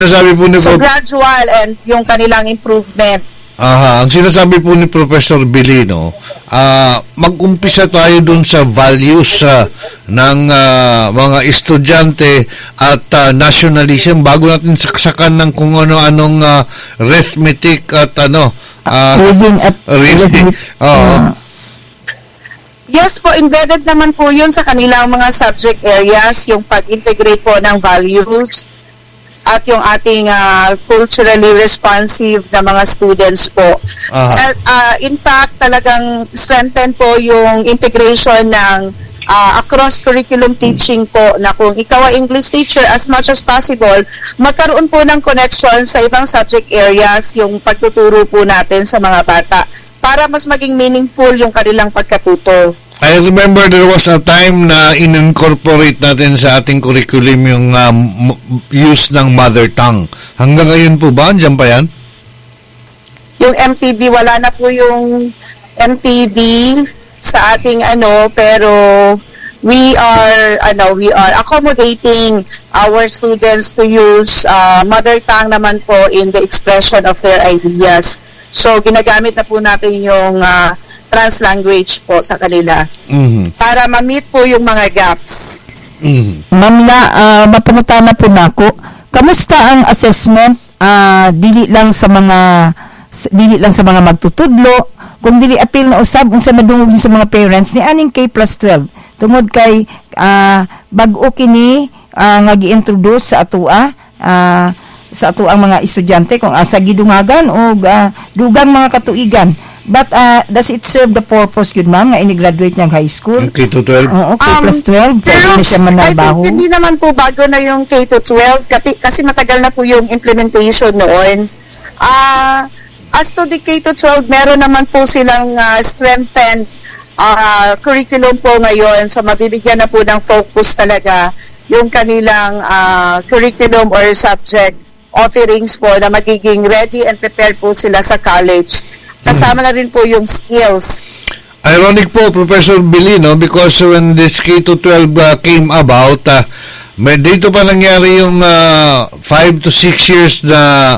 Sabi po ni So gradual and yung kanilang improvement. Ang sinasabi po ni Professor Bilino, mag-umpisa tayo dun sa values ng mga estudyante at nationalism bago natin saksakan ng kung ano-anong arithmetic at reading. Yes po, embedded naman po yun sa kanilang mga subject areas, yung pag-integrate po ng values at yung ating culturally responsive na mga students po. In fact, talagang strengthen po yung integration ng across curriculum teaching po, na kung ikaw ay English teacher, as much as possible, magkaroon po ng connection sa ibang subject areas yung pagtuturo po natin sa mga bata para mas maging meaningful yung kanilang pagkatuto. I remember there was a time na in-incorporate natin sa ating curriculum yung use ng mother tongue. Hanggang ngayon po ba? Andiyan pa yan? Yung MTB, wala na po yung MTB sa ating pero we are accommodating our students to use mother tongue naman po in the expression of their ideas. So, ginagamit na po natin yung trans-language po sa kanila para ma-meet po yung mga gaps. Ma'am mapangutana po nako. Kamusta ang assessment dili lang sa mga magtutudlo, kung dili apil na usab unsa madungog sa mga parents ni aning K+12 tungod kay bag-o kini nga gi-introduce sa atoang mga estudyante kung asa gidungagan o dugang mga katuigan. But does it serve the purpose yun, ma'am, nga ini-graduate niyang high school? K-12? Oo, K+12. I think hindi naman po bago na yung K-12 kasi matagal na po yung implementation noon. As to the K-12, meron naman po silang strengthened curriculum po ngayon. So mabibigyan na po ng focus talaga yung kanilang curriculum or subject offerings po na magiging ready and prepared po sila sa college. Kasama na rin po yung skills. Ironic po, Professor Bilino, because when this K-12 came about, dito pa nangyari yung 5 to 6 years na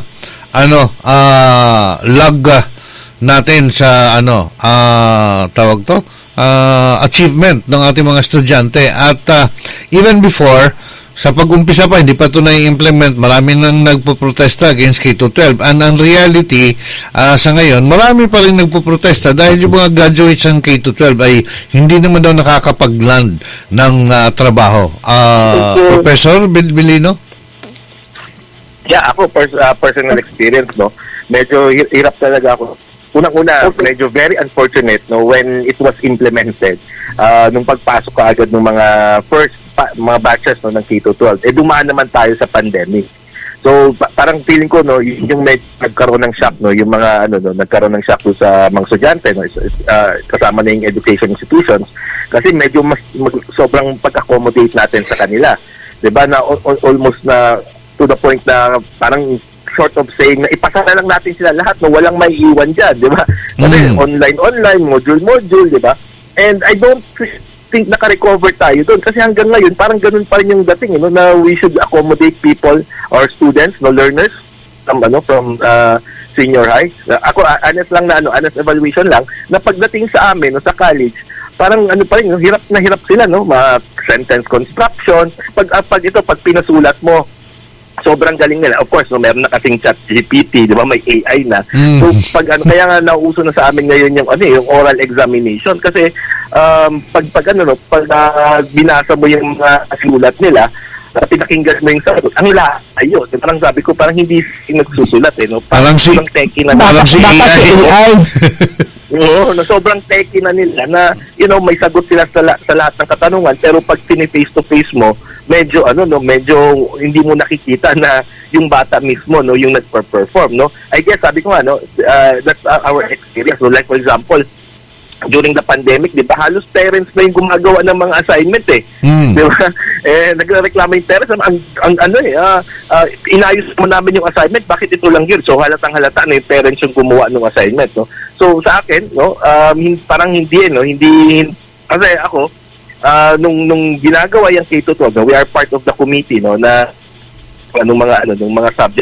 lag natin sa tawag to achievement ng ating mga estudyante. At even before, sa pag-umpisa pa, hindi pa ito na-implement, marami nang nagpo-protesta against K-12. And ang reality, sa ngayon, marami pa rin nagpo-protesta dahil yung mga graduates ng K-12 ay hindi naman daw nakakapag-land ng trabaho. Professor Bilino? Yeah, ako, personal experience, no? Medyo hirap talaga ako. Unang-una, medyo very unfortunate, no, when it was implemented, nung pagpasok ka agad ng mga mga batches, no, ng K-12, dumaan naman tayo sa pandemic. So parang feeling ko, no, yung nagkaroon ng shock, no, yung mga nagkaroon ng shock sa mga estudyante, no, kasama na yung education institutions, kasi medyo sobrang pag-accommodate natin sa kanila. 'Di ba, na almost na to the point na parang short of saying na ipasa na lang natin sila lahat, no, walang may iwan diyan, 'di ba? Kasi online, module, 'di ba? And I don't think naka-recover tayo doon kasi hanggang ngayon parang ganun pa rin yung dating, na we should accommodate people or students, no, learners from senior high. Ako honest evaluation lang na pagdating sa amin, no, sa college, parang pa rin, hirap na hirap sila, no, sentence construction, pag pinasulat mo, sobrang galing nila. Of course, no, meron na kasing ChatGPT, 'di ba? May AI na. So kaya nga nauuso na sa amin ngayon yung oral examination kasi pag binasa mo yung mga sulat nila, pinakinggan mo yung sagot, ang layo. Parang sabi ko, parang hindi nagsusulat, no? Parang sobrang techie na nila. Oo, sobrang techie na nila na, may sagot sila sa lahat ng katanungan, pero pag face to face mo, medyo hindi mo nakikita na yung bata mismo, no, yung nagper-perform, no. I guess sabi ko nga, no, that's our experience. So, like for example, during the pandemic, di ba, halos parents na yung gumagawa ng mga assignment di ba? Nagrereklamo yung parents, inayos mo namin yung assignment, bakit ito lang yun? So halatang-halata na yung parents yung gumawa ng assignment, no. So sa akin, no, parang hindi, kasi ako, nung ginagawa yung K-12, no, we are part of the committee, no, na nung mga subject